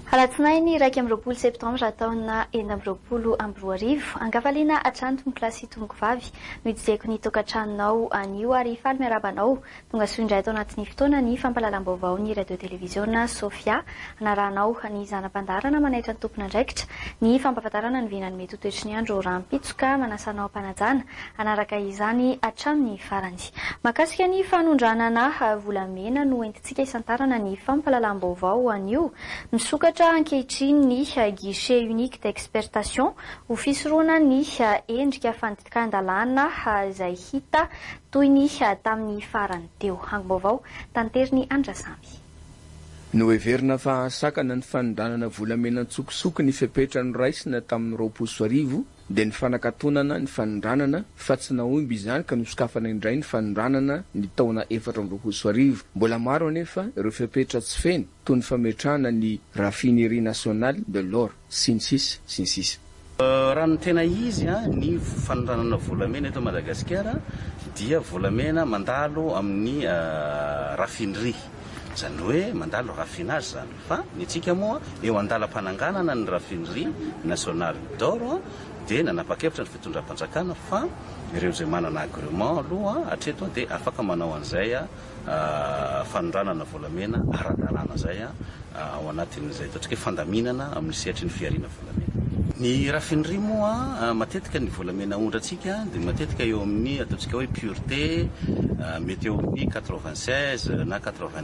Alatsinainy 2 septambra taona 2024 angavaliana atranto ny kilasy tombokivavy no ijeko ny tokantranonao anio ary faly miarabanao tonga soindray tao anatin'ny fotoana ny fampalalam-baovao ny radio televisiona Sofia anarahanao ny zanam-pandarana manaitra ny tompona andraikitra ny fampahafantarana ny vinany mety ho toetry ny andro rahampitsoka manasanao ampanajana anaraka izany hatrany ny farany makasika ny fanondranana volamena no entintsika isantarana ny fampalalam-baovao anio misokatra ankehitriny ny guichet unique d'expertation ho fisoroana ny endrika fandikan-dalàna izay hita toy ny tamin'ny farany teo hangom-baovao tanteriny Andrasamby. No heverina fa sakana ny fanondranana volamena tsokosoko ny fepetrany raisina tamin'ny 2024 dia ny fanakatonana ny fanondranana fa tsy naomby izany ka nosokafana indray ny fanondranana ny taona 2024 mbola maro anefa ireo fepetra tsy feny toy ny fametrahana ny raffinerie nationale de l'or sinsisa sinsisa. Raha ny tena izy ny fanondranana volamena eto Madagasikara dia volamena mandalo amin'ny raffinerie zany hoe mandalo raffinage zany fa ny tsika moa eo andalam-pananganana ny raffinerie nationale d'or dia nanapa-kevitra ny fitondram-panjakana fa ireo izay manana agrément aloha hatreto dia afaka manao an'izay fanondranana volamena ara-dalàna zay ao anatin'izay ataontsika hoe fandaminana amin'ny sehatry ny fiariana volamena. Ny raffinerie moa matetika ny volamena ondratsika dia matetika eo amin'ny ataontsika hoe pureté mety eo amin'ny 96 na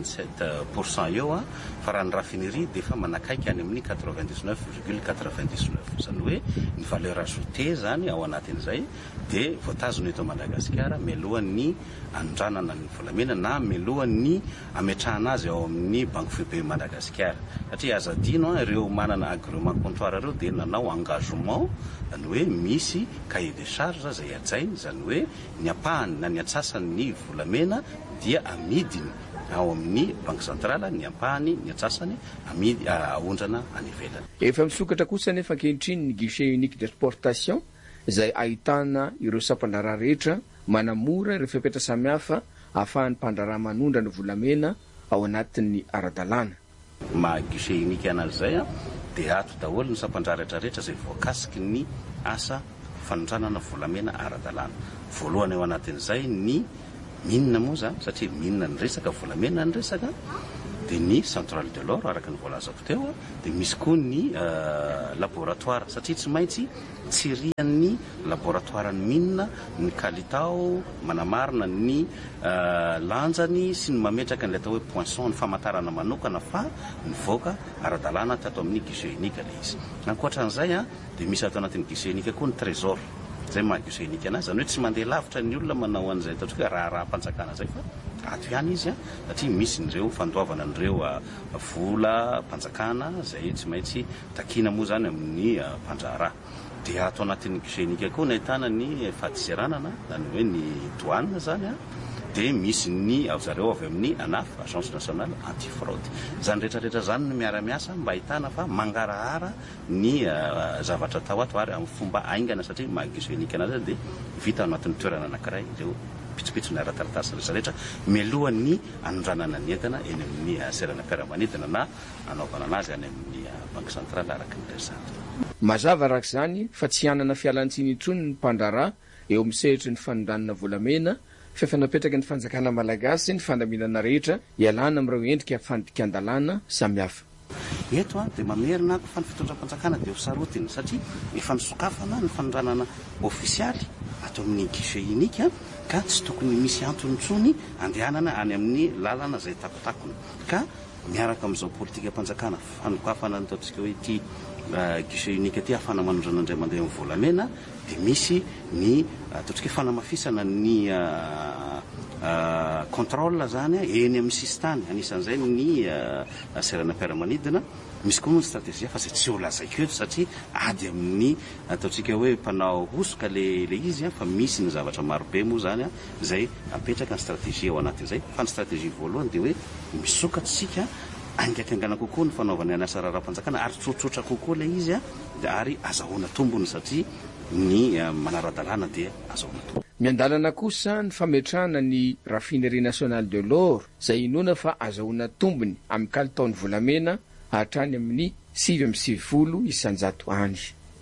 87% eo fa raha ny raffinerie dia efa manakaiky any amin'ny 99,99 zany hoe ny valeur ajoutée zany ao anatin'izay dia voatazony eto Madagasikara mialohan'ny anondranana ny volamena na mialohan'ny ametrahana azy ao amin'ny banque FEB Madagasikara satria azadino ireo manana agrément comptoir ireo dia nanao engagement zany hoe misy cahier de charge zay ajainy zany hoe ny apahany na ny atsasany ny volamena dia amidiny ao amin'ny banque centrale ny ampahany ny atsasany amidy aondrana any ivelany. Efa misokatra kosa nefa ankehitriny ny guichet unique d'exportation izay ahitana ireo sampandraraha rehetra manamora ireo fepetra samihafa ahafahan'ny mpandraraha manondra ny volamena ao anatin'ny ara-dalàna. Ma guichet unique anazy zay dia ato daholo ny sampandrara rehetra izay voakasiky ny asa fanondranana volamena ara-dalàna. Voalohany ao anatin'izay ny minina moa zany satria minina ny resaka volamena ny resaka dia ny centrale de l'or araka ny voalazako teo dia misy koa ny laboratoire satria tsy maintsy tsirian'ny laboratoire ny minina ny kalitao manamarina ny lanjany sy ny mametraka ny atao hoe poinçon ny famantarana manokana fa nivoaka ara-dalàna tato amin'ny guichet unique ilay izy. Ankoatran'izay dia misy ato anatin'ny guichet unique koa ny trésor zay maha guichet unique anazy zany hoe tsy mandeha lavitra ny olona manao an'izay ataontsika hoe raha-panjakana zay fa ato ihany izy satria misy nireo fandoavana an'ireo vola mpanjakana zay tsy maintsy takina moa zany amin'ny mpandraharaha. Dia ato anatin'ny guichet unique koa nahitana ny fatiseranana zany hoe ny douane zany dia misy ny zareo avy amin'ny ANAF agence nationale antifraude zany rehetrarehetra zany no miara-miasa mba ahitana fa mangarahara ny zavatra tao ato ary amin'ny fomba aingana satria maha guichet unique anazy dia vita anatin'ny toerana anankiray ireo pitsopitsony ara-taratasy rehetrarehetra mialohan'ny anondranana ny entana eny amin'ny serana mpiara-manidina na anaovana anazy any amin'ny banque centrale araka ny resatra. Mazava araka izany fa tsy hanana fialan-tsiny intsony ny mpandraraha eo amin'ny sehatry ny fanondranana volamena fefanapetraka ny fanjakana malagasy ny fandaminana rehetra ialana amin'ireo endrika fandikan-dalàna samihafa. Eto dia mamerina fa ny fitondram-panjakana dia ho sarotiny satria efa nisokafana ny fanondranana ofisialy ato amin'ny guichet unique ka tsy tokony misy antony intsony andehanana any amin'ny lalana izay takotakony ka miaraka amin'izao politika mpanjakana fanokafana ny ataontsika hoe ity guichet unique ity ahafana manondrana indray mandeha amin'ny volamena dia misy ny ataontsika hoe fanamafisana ny contrôle zany eny amin'ny sistany anisan'izay ny serana mpiara-manidina misy koa moa ny stratégie fa zay tsy ho lazaiko eto satria ady amin'ny ataontsika hoe mpanao hosoka le izy fa misy ny zavatra marobe moa zany zay apetraka ny stratégie ao anatin'izay fa ny stratégie voalohany dia hoe misokatsika angakaingana kokoa ny fanaovana ny asa raharaham-panjakana ary tsotsotra kokoa le izy ary azahoana tombony satria ny manara-dalàna dia azahoana tombony. Miandalana kosa ny fametrahana ny raffinerie nationale de l'or izay inoana fa azahoana tombony amin'ny kalitaon'ny volamena hatrany amin'ny 570 isanjato any.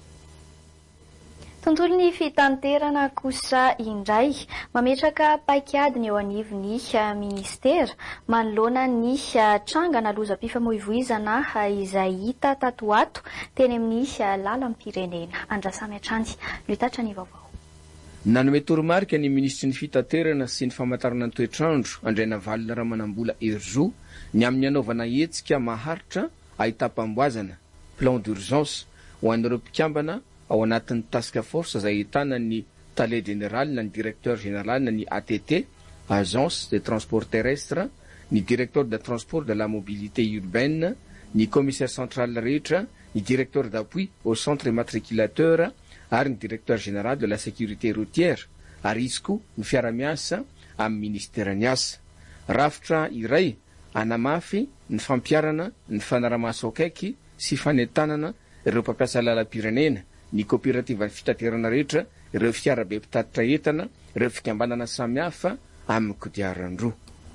Tontolo ny fitanterana kosa indray mametraka paikadiny eo anivony ministera manoloana ny trangana lozam-pifamoivoizana izay hita tato ato teny amin'ny lalam-pirenena. Andrasamy Atrany no hitatra ny vaovao. Nanome toromarika ny ministry ny fitanterana sy ny famantarana ny toetrandro Andriana Valina Ramanambola Herzo ny amin'ny anaovana hetsika maharitra ahitapamboazana plan d'urgence ho an'ireo mpikambana ao anatin'ny task force izay ahitana ny tale général na ny directeur général na ny ATT, agence de transport terrestre, ny directeur de transport de la mobilité urbaine, ny commissaire central rehetra, ny directeur d'appui au centre matriculateur ary ny directeur général de la sécurité routière ary izy koa ny fiara-miasa amin'ny ministère ny asa. Rafitra iray anamafy ny fampiarana ny fanaramaso akaiky sy fanentanana ireo mpampiasa lalam-pirenena, ny coopérative fitaterana rehetra, ireo fiara be mpitatitra entana, ireo fikambanana samihafa amin'ny kodiaran-droa.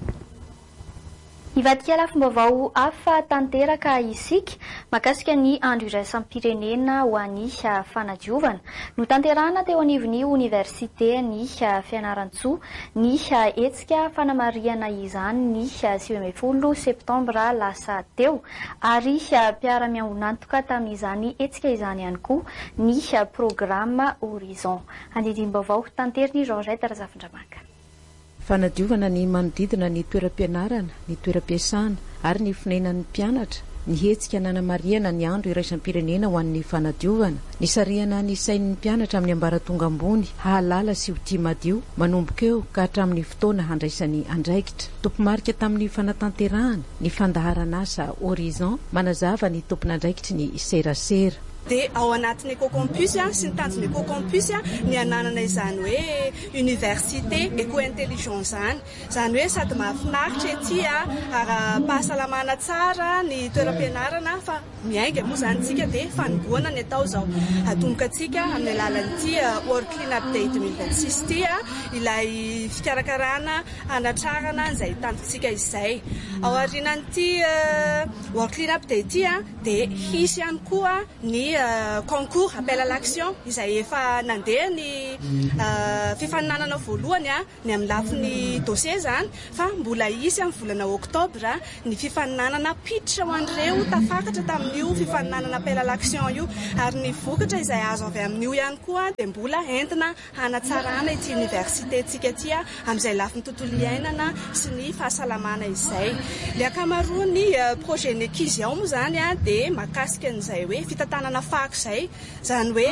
Ivadika lafim-baovao hafa tanteraka isika makasika ny andro iraisam-pirenena ho an'ny fanadiovana no tanterahana teo anivon'ny université ny Fianaratsoa ny hetsika fanamariana izany ny 15 septambra lasa teo ary mpiara-miambonantoka tamin'izany hetsika izany ihany koa ny programme Horizon. Andidim-baovao tanteriny Georgette Razafindramaka. Fanadiovana ny manodidina ny toeram-pianarana, ny toeram-piasana ary ny finainan'ny mpianatra, ny hetsika nanamariana ny andro iraisam-pirenena ho an'ny fanadiovana, ny sariana ny sain'ny mpianatra amin'ny ambaratonga ambony, hahalala sy ho tia madio, manomboka eo ka hatramin'ny fotoana handraisany andraikitra. Topomarika tamin'ny fanatanterahana, ny fandaharana asa Horizon, manazava ny tompon'andraikitry ny serasera. Dia ao anatin'ny Ecocampus sy ny tanjony Ecocampus ny ananana izany hoe université éco-intelligence izany hoe sady mahafinaritra ety ara-pahasalamana tsara ny toeram-pianarana fa miainga moa izany tsika dia fanomboana ny atao izao atomboka antsika amin'ny alalan'ity World Clean Up Day 2026 ity ilay fikarakarana anatrarana izay tanjontsika izay. Ao aorianan'ity World Clean Up Day ity dia hisy ihany koa ny concours appel à l'action izay efa nandeha ny fifaninanana voalohany ny amin'ny lafin'ny dossier zany fa mbola isy amin'ny volana oktobra ny fifaninanana pitra ho an'ireo tafakatra tamin'io fifaninanana appel à l'action io ary ny vokatra izay azo avy amin'io ihany koa dia mbola entina hanatsarana ity université tsika ity amin'izay lafin'ny tontolo iainana sy ny fahasalamana izay. Le akamaroany projet ny Kiziao moa zany dia makasika an'izay hoe fitantanana fako izay zany hoe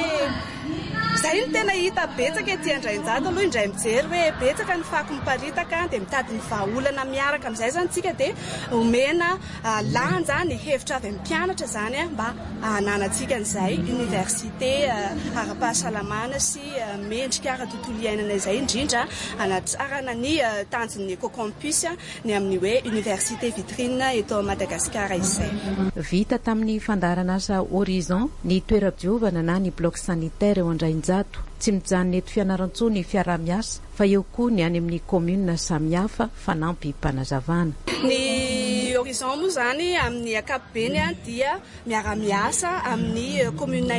izay ny tena hita betsaka ety Andrainjato aloha indray mijery hoe betsaka ny fako miparitaka dia mitady ny vahaolana miaraka amin'izay zany tsika dia omena lanja ny hevitra avy amin'ny mpianatra zany mba hananantsika an'izay université ara-pahasalamana sy mendrika ara-tontolo iainana izay indrindra hanatsarana ny tanjon'ny Ecocampus ny amin'ny hoe université vitrine eto Madagasikara izay. Vita tamin'ny fandaharana asa Horizon ny toeram-pidiovana na ny bloc sanitaire eo Andrainjato. Tsy mijanona eto Fianaratsoa ny fiara-miasa fa eo koa ny any amin'ny commune samihafa fanampy mpanazavana. Ny Horizon moa zany amin'ny ankapobeny dia miara-miasa amin'ny commune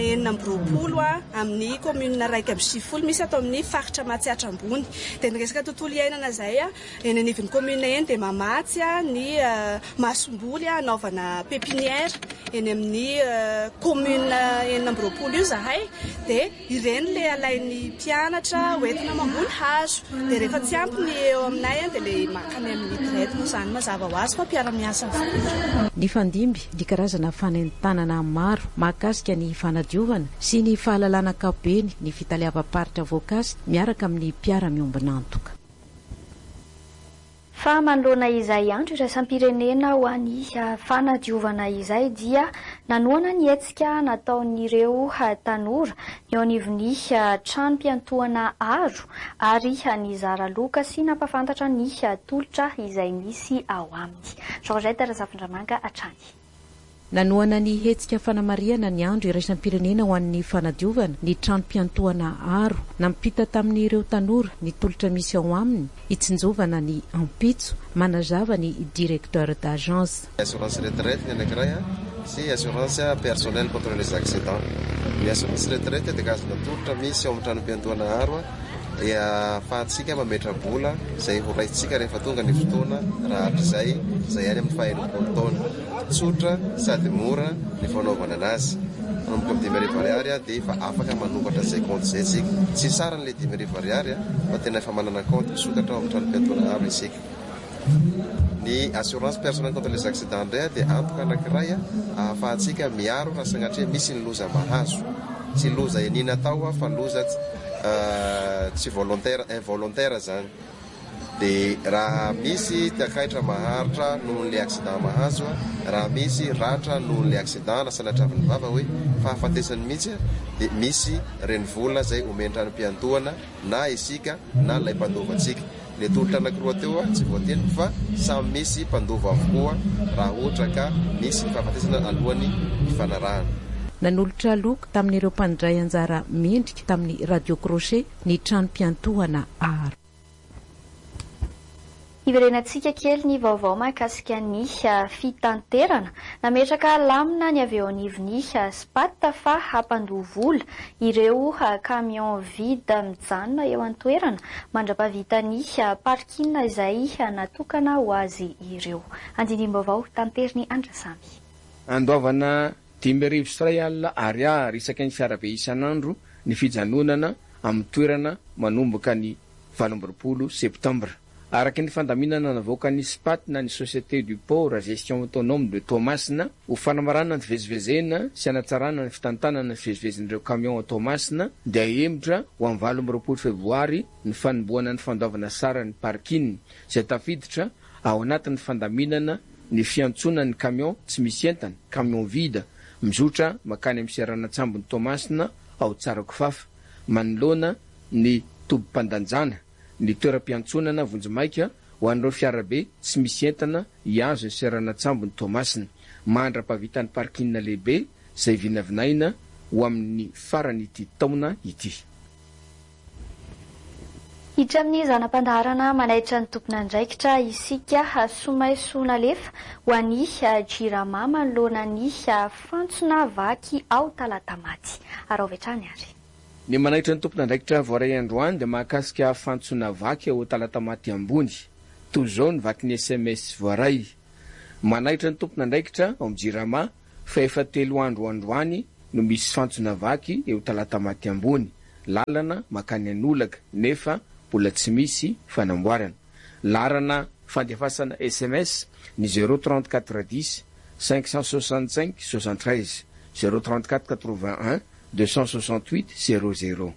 9 amin'ny commune 1 misy ato amin'ny faritra Matsiatra ambony. Dia ny resaka tontolo iainana izay eny anivon'ny commune 1 dia mamatsy ny masomboly anaovana pépinière eny amin'ny commune 9 io zahay dia ireny le alain'ny mpianatra hoentina mamboly hazo dia rehefa tsy ampy ny eo aminay dia le makany amin'ny traite moa zany mazava ho azy fa mpiara-miasa ny fandimby ny karazana fanentanana maro mahakasika ny fanadiovana sy ny fahalalana ankapobeny ny fitaliavam-paritra voankazy miaraka amin'ny mpiara-miombona antoka. Fa manoloana izay andro iraisam-pirenena ho an'ny fanadiovana izay dia nanoana ny hetsika nataon'ireo tanora eo anivon'ny trano-piantohana aro ary nizara loka sy nampafantatra ny tolotra izay misy ao aminy. Georgette Razafindramanga Atrany. Nanoana ny hetsika fanamariana ny andro iraisam-pirenena ho an'ny fanadiovana ny trano-piantohana aro nampita tamin'ireo tanora ny tolotra misy ao aminy hitsinjovana ny ampitso manazava ny directeur d'agence. Assurance retraite ny anankiray Si assurance personnelle contre les accidents. Ny assurance retraite dia kazona tolotra misy ao amin'ny tranom-piantoana aro dia afahantsika mametra vola izay horaintsika rehefa tonga ny fotoana raha hatrizay izay any amin'ny faha-20 taona. Tsotra sady mora ny fanaovana anazy. Manomboka amin'ny 5,000 ariary dia efa afaka manombotra izay compte izay tsika. Tsy sara n'ilay 5,000 ariary fa tena efa manana compte misokatra ao amin'ny tranom-piantoana aro isika. Ny assurance personnelle contre les accidents indray dia antoka anankiray ahafahantsika miaro raha sagnatria misy ny loza mahazo. Tsy loza enina tao fa loza tsy volontaire, involontaire zany. Dia raha misy takahitra maharitra noho n'ilay accident mahazo, raha misy ratra noho n'ilay accident na sanatravin'ny vava hoe fahafatesany mihitsy dia misy reny vola izay omen-tranom-piantohana na isika na ilay mpandovantsika. Le tolotra anankiroa teo tsy voateny fa samy misy mpandova avokoa raha ohatra ka misy fahafatesana alohan'ny hifanarahana. Nanolotra loka tamin'ireo mpandray anjara mendrika tamin'ny radio crochet ny tranom-piantohana aro. Iverenantsika kely ny vaovao mahakasika ny fitanterana. Nametraka lamina ny avy eo anivon'ny Spata fa hampandoha vola ireo camion vide mijanona eo an-toerana mandrapavita ny parking izay natokana ho azy ireo. Andindim-baovao tanteriny Andrasamy. Andoavana 10,000 alina ariary isaky ny fiarabe isan'andro ny fijanonana amin'ny toerana manomboka ny 20 septambra. Araky ny fandaminana navoaka ny SPAT na ny Société du Port à Gestion Autonome de Thomasina ho fanamarana ny fivezivezena sy anatsarana ny fitantanana ny fivezivezen'ireo camion Thomasina dia emitra ho amin'ny 20 febroary ny fanomboana ny fandaovana sara ny parking izay tafiditra ao anatin'ny fandaminana ny fiantsona ny camion tsy misy entana, camion vide mizotra makany amin'ny seranantsambony Thomasina ao Tsarakofafa manoloana ny tobim-pandanjana ny toeram-piantsonana Vonjimaika ho an'ireo fiarabe tsy misy entana hiazo ny seranantsambony Thomasina mandra-pavita ny parking lehibe izay vinavinaina ho amin'ny farany ity taona ity. Hiditra amin'ny zanam-pandaharana manaitra ny tompona andraikitra isika Somaisoana lefa ho an'ny Jirama manoloana ny fantsona vaky ao Talatamaty. Araovetrany ary. Ny manaitra ny tompona andraikitra voaray androany dia mahakasika fantsona vaky ao Talatamaty ambony. Toy izao ny vaky ny SMS voaray. Manaitra ny tompona andraikitra ao amin'ny Jirama fa efa 3 andro androany no misy fantsona vaky eo Talatamaty ambony. Lalana makany an'olaka nefa mbola tsy misy fanamboarana. Larana fandefasana SMS ny 03410 565 73 034 81 268 00.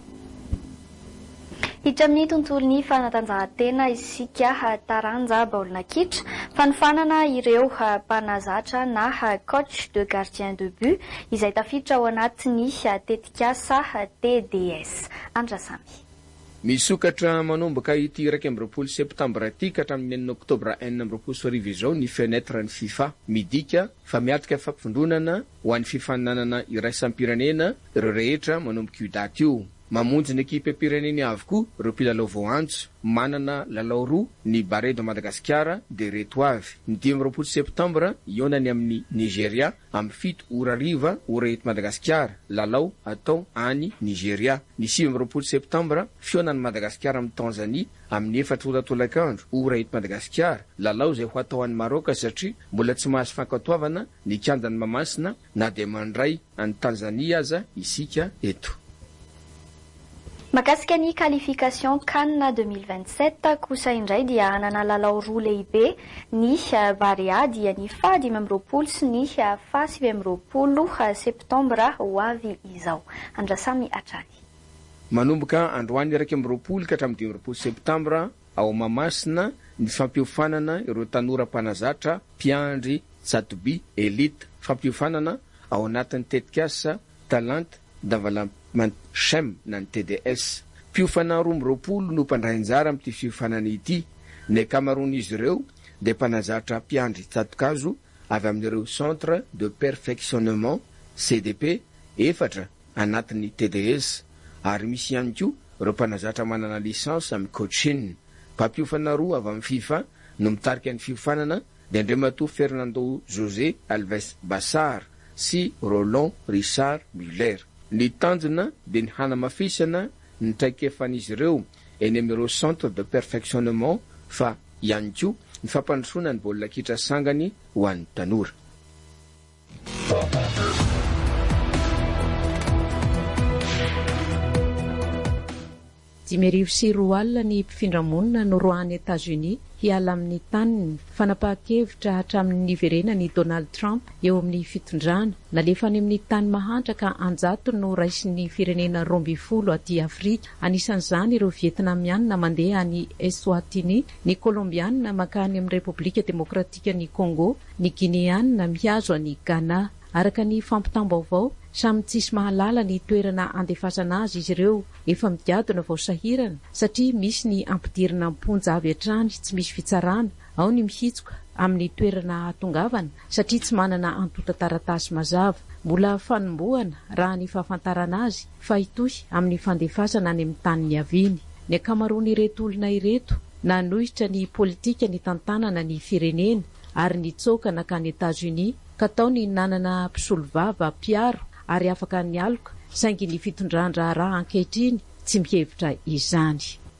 Hiditra amin'ny tontolon'ny fanatanjahantena isika taranja baolina kitra fanofanana ireo mpanazatra na coach de gardien de but izay tafiditra ao anatin'ny tetikasa TDS. Andrasamy. Misokatra manomboka ity 20 septambra ity ka hatramin'ny 9 oktobra 2024 izao ny fenetra ny FIFA midika fa miatrika fampifondronana ho an'ny fifaninanana iraisam-pirenena ireo rehetra manomboka io daty io. Mamonjy ny ekipe pirenena avokoa ireo mpilalao voantso manana lalao roa ny Barredo Madagasikara de Reto Avy. Ny 10 septambra ionany amin'ny Nigeria amin'ny 7 ora riva ora eto Madagasikara lalao atao any Nigeria. Ny 7 septambra fionany Madagasikara amin'ny Tanzania amin'ny 4 ora tolakandro ora eto Madagasikara lalao izay ho atao any Maroka satria mbola tsy mahazo fankatoavana ny kiandan'ny Mamasina na dia mandray any Tanzania aza isika eto. Makasika ny qualification CAN 2027 kosa indray dia hanana lalao roa lehibe ny Barea dia ny faha 10 sy ny faha 20 septambra ho avy izao. Andrasamy atrany. Manomboka androany 20 ka hatramin'ny 10 septambra ao Mamasina ny fampiofanana ireo tanora mpanazatra mpiandry Satobi Elite fampiofanana ao anatin'ny tetikasa Talanta Development Shem na ny TDS. Mpiofana 20 no mpandray anjara amin'ity fiofanana ity. Ny akamaroan'izy ireo dia mpanazatra mpiandry tsatokazo avy amin'ireo Centre de Perfectionnement CDP 4 anatin'ny TDS ary misy ihany koa ireo mpanazatra manana lisansa amin'ny coaching. Mpampiofana roa avy amin'ny FIFA no mitarika ny fiofanana dia andriamatoa Fernando José Alves Bassar sy Roland Richard Muller. Ny tanjona dia ny hanamafisana ny traikefan'izy ireo eny amin'ireo centre de perfectionnement fa ihany koa ny fampandrosoana ny baolina kitra sangany ho an'ny tanora. Dimerivo sy roa alina ny mpifindra-monina no roany États-Unis hiala amin'ny taniny fanapahan-kevitra hatramin'ny niverenany Donald Trump eo amin'ny fitondrana nalefa any amin'ny tany mahantraka anjato no raisin'ny firenena 12 aty Afrika. Anisan'izany ireo Vietnamiana mandeha any Eswatini, ny Colombiana makany amin'ny Repoblika Demokratika ny Congo, ny Guinéana mihazo any Ghana. Araka ny fampitam-baovao, samy tsisy mahalala ny toerana andefasana azy izy ireo, efa migadona vao sahirana satria misy ny ampidirina amponja avy hatrany tsy misy fitsarana, ao ny mihitsoka amin'ny toerana hatongavana satria tsy manana antota taratasy mazava. Mbola fanomboana raha ny fahafantarana azy fa itohy amin'ny fandefasana any amin'ny tany niaviny. Ny akamaroany ireto olona ireto nanohitra ny politika ny tantanana ny firenena ary nitsoka nakany États-Unis ka taony nanana mpisolovava piaro ary afaka ny aloka saingy ny fitondrandra ankehitriny tsy mihevitra izany.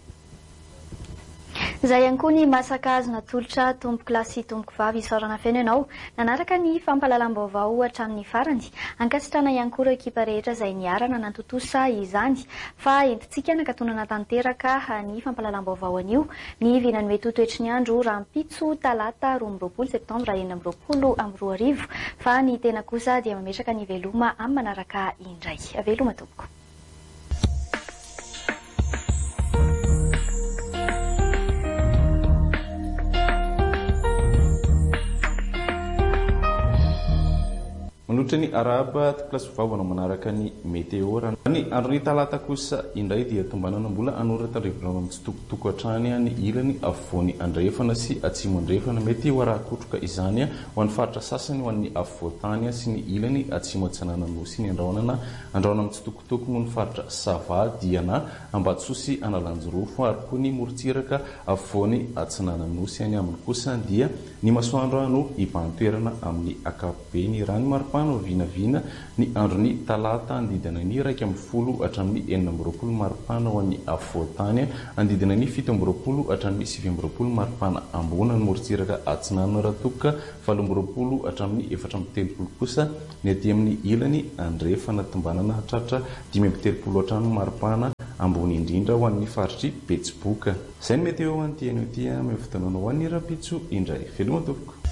Izay ihany koa ny masaka azo natolotra tomboky lahy sy tomboky vavy isaorana feno ianao nanaraka ny fampahalalam-baovao hatramin'ny farany. Ankasitrana ihany koa ireo ekipa rehetra izay niarana nantotosa izany fa entintsika nakatonana tanteraka ny fampahalalam-baovao anio ny vinany toetry ny andro rahampitso talata 12 septambra 2022 fa ny tena kosa dia mametraka ny veloma amin'ny manaraka indray. Veloma tompoko. Manotra ny araba klasy vavana manaraka ny meteora. Ny androny talata kosa indray dia tombanana mbola anorata rivolana mitsitokotoko hatrany ny ilany afovoany andrefana sy atsimo andrefana mety ho arahakotroka izany ho an'ny faritra sasany ho an'ny afovoantany sy ny ilany atsimo atsanana nosy ny andraona mitsitokotoko no ny faritra Sava, Diana, Ambatsoa sy Analanjorofo ary koa ny morontsiraka afovoany atsanana nosy any aminy kosa dia ny masoandro no ipantoerana amin'ny akapobeny rany maripana vinavina ny androny talata andidina ny 1:10 hatramin'ny 4:20 maripana ho an'ny afovoantany, andidina ny 7:20 hatramin'ny 8:20 maripana ambona ny morontsiraka atsinana ratoka 7:20 hatramin'ny 4:30 kosa ny aty amin'ny ilany andrefana tombanana hatratra 5:30 hatramin'ny maripana ambony indrindra ho an'ny faritry Betsiboka. Izay ny meteo antian'io tia amin'ny fotoanana ho an'ny rapitso indray. Veloma tompoko.